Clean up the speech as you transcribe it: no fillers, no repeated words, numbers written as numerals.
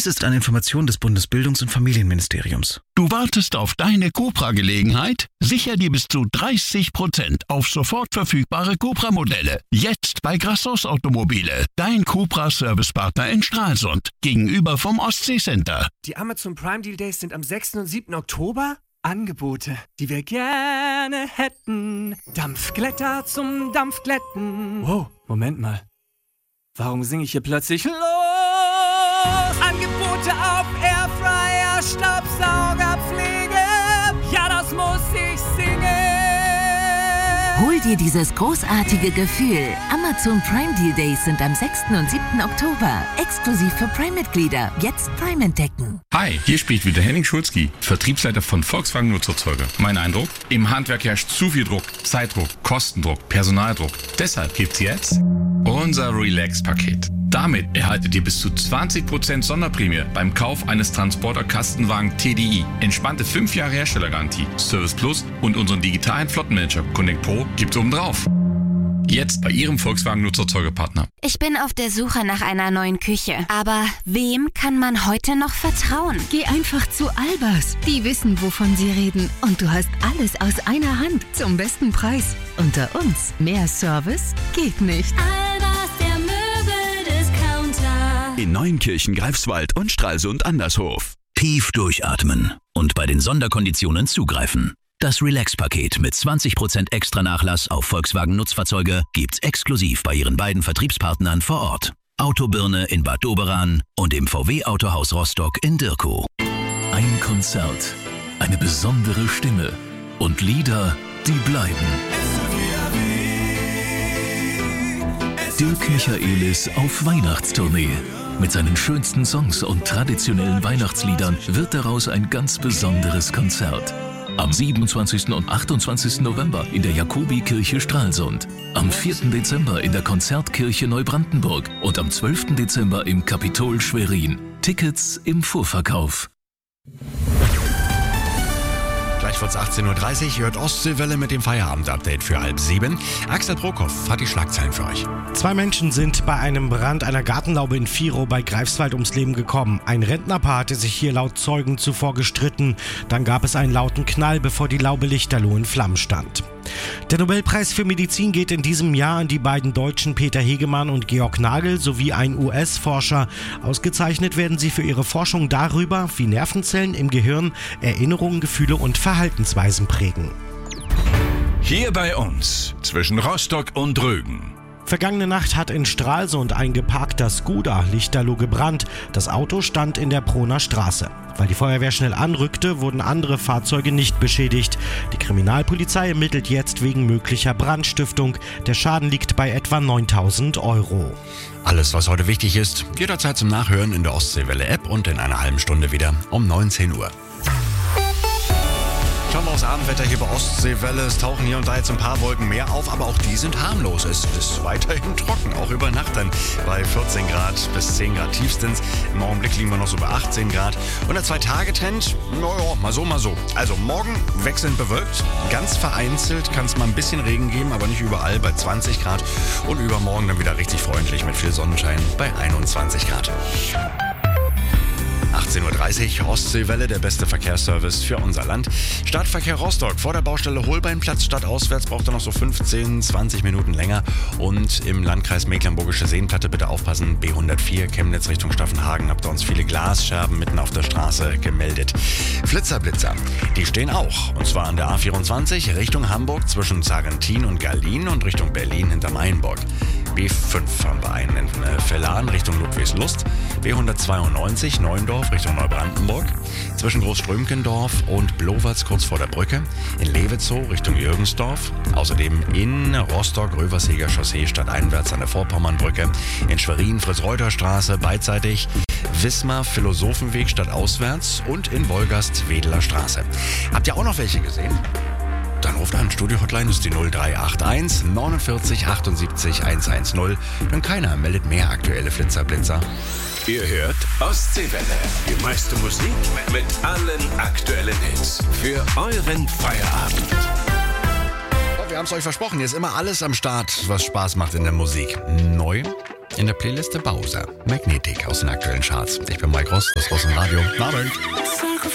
Dies ist eine Information des Bundesbildungs- und Familienministeriums. Du wartest auf deine Cupra-Gelegenheit? Sicher dir bis zu 30% auf sofort verfügbare Cupra-Modelle. Jetzt bei Grassos Automobile, dein Cupra-Servicepartner in Stralsund, gegenüber vom Ostsee-Center. Die Amazon Prime Deal Days sind am 6. und 7. Oktober. Angebote, die wir gerne hätten. Dampfglätter zum Dampfglätten. Wow, Moment mal. Warum singe ich hier plötzlich los? Angebote auf Airfryer, Staubsaugerpflege. Ja, das muss ich singen. Hol dir dieses großartige Gefühl. Amazon Prime Deal Days sind am 6. und 7. Oktober. Exklusiv für Prime-Mitglieder. Jetzt Prime entdecken. Hi, hier spricht wieder Henning Schulzki, Vertriebsleiter von Volkswagen Nutzerzeuger. Mein Eindruck? Im Handwerk herrscht zu viel Druck, Zeitdruck, Kostendruck, Personaldruck. Deshalb gibt's jetzt unser Relax-Paket. Damit erhaltet ihr bis zu 20% Sonderprämie beim Kauf eines Transporter-Kastenwagen TDI. Entspannte 5 Jahre Herstellergarantie, Service Plus und unseren digitalen Flottenmanager Connect Pro gibt's obendrauf. Jetzt bei Ihrem Volkswagen Nutzerzeugerpartner. Ich bin auf der Suche nach einer neuen Küche. Aber wem kann man heute noch vertrauen? Geh einfach zu Albers. Die wissen, wovon sie reden. Und du hast alles aus einer Hand zum besten Preis. Unter uns, mehr Service geht nicht. Albers, der Möbeldiscounter. In Neuenkirchen, Greifswald und Stralsund Andershof. Tief durchatmen und bei den Sonderkonditionen zugreifen. Das Relax-Paket mit 20% extra Nachlass auf Volkswagen Nutzfahrzeuge gibt's exklusiv bei Ihren beiden Vertriebspartnern vor Ort. Autobirne in Bad Doberan und im VW-Autohaus Rostock in Dirkow. Ein Konzert, eine besondere Stimme und Lieder, die bleiben. Dirk Michaelis auf Weihnachtstournee. Mit seinen schönsten Songs und traditionellen Weihnachtsliedern wird daraus ein ganz besonderes Konzert. Am 27. und 28. November in der Jakobikirche Stralsund. Am 4. Dezember in der Konzertkirche Neubrandenburg und am 12. Dezember im Kapitol Schwerin. Tickets im Vorverkauf. Gleich wird's 18.30 Uhr, hört Ostseewelle mit dem Feierabend-Update für 6:30. Axel Brockhoff hat die Schlagzeilen für euch. 2 Menschen sind bei einem Brand einer Gartenlaube in Virow bei Greifswald ums Leben gekommen. Ein Rentnerpaar hatte sich hier laut Zeugen zuvor gestritten. Dann gab es einen lauten Knall, bevor die Laube lichterloh in Flammen stand. Der Nobelpreis für Medizin geht in diesem Jahr an die beiden Deutschen Peter Hegemann und Georg Nagel sowie ein US-Forscher. Ausgezeichnet werden sie für ihre Forschung darüber, wie Nervenzellen im Gehirn Erinnerungen, Gefühle und Verhaltensweisen prägen. Hier bei uns, zwischen Rostock und Rügen. Vergangene Nacht hat in Stralsund ein geparkter Skoda lichterloh gebrannt. Das Auto stand in der Prohner Straße. Weil die Feuerwehr schnell anrückte, wurden andere Fahrzeuge nicht beschädigt. Die Kriminalpolizei ermittelt jetzt wegen möglicher Brandstiftung. Der Schaden liegt bei etwa 9.000 €. Alles, was heute wichtig ist, jederzeit zum Nachhören in der Ostseewelle-App und in einer halben Stunde wieder um 19 Uhr. Schauen wir aufs Abendwetter hier bei Ostseewelle. Es tauchen hier und da jetzt ein paar Wolken mehr auf, aber auch die sind harmlos. Es ist weiterhin trocken, auch über Nacht dann bei 14 Grad bis 10 Grad tiefstens. Im Augenblick liegen wir noch so bei 18 Grad. Und der 2-Tage-Trend, naja, mal so, mal so. Also morgen wechselnd bewölkt, ganz vereinzelt kann es mal ein bisschen Regen geben, aber nicht überall bei 20 Grad. Und übermorgen dann wieder richtig freundlich mit viel Sonnenschein bei 21 Grad. 18.30 Uhr, Ostseewelle, der beste Verkehrsservice für unser Land. Stadtverkehr Rostock, vor der Baustelle Holbeinplatz, stadtauswärts braucht er noch so 15, 20 Minuten länger. Und im Landkreis Mecklenburgische Seenplatte bitte aufpassen, B104, Chemnitz Richtung Staffenhagen, habt ihr uns viele Glasscherben mitten auf der Straße gemeldet. Flitzer, die stehen auch. Und zwar an der A24 Richtung Hamburg zwischen Sarrentin und Gallien und Richtung Berlin hinter Mainburg. B5 haben wir einen in Vellan Richtung Ludwigslust, B192 Neuendorf Richtung Neubrandenburg, zwischen Großströmkendorf und Blowertz kurz vor der Brücke, in Levetzow Richtung Jürgensdorf, außerdem in Rostock Röverseger Chaussee stadteinwärts an der Vorpommernbrücke, in Schwerin Fritz-Reuter-Straße beidseitig, Wismar Philosophenweg stadtauswärts und in Wolgast Wedeler Straße. Habt ihr auch noch welche gesehen? Dann ruft an, Studio-Hotline ist die 0381 49 78 110. Denn keiner meldet mehr aktuelle Flitzer-Blitzer. Ihr hört Ostseewelle, die meiste Musik mit allen aktuellen Hits für euren Feierabend. Wir haben es euch versprochen, hier ist immer alles am Start, was Spaß macht in der Musik. Neu, in der Playliste Bowser. Magnetic aus den aktuellen Charts. Ich bin Mike Ross, das Ross im Radio. Abend.